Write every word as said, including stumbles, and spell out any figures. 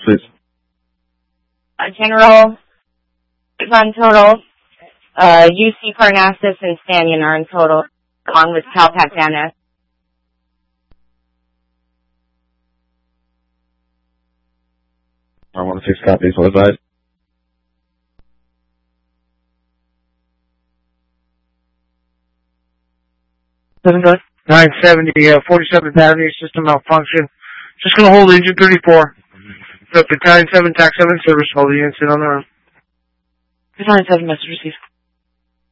please. Uh, General, on total, uh, U C Parnassus and Stanion are in total, along with Calpac Van Ness. I want to six copies. What advise? nine seventy, uh, forty-seventh Avenue, system malfunction. Just going to hold engine thirty-four. So, Battalion seven, T A C seven, service, hold the unit, sit on the road. Battalion seven, message received.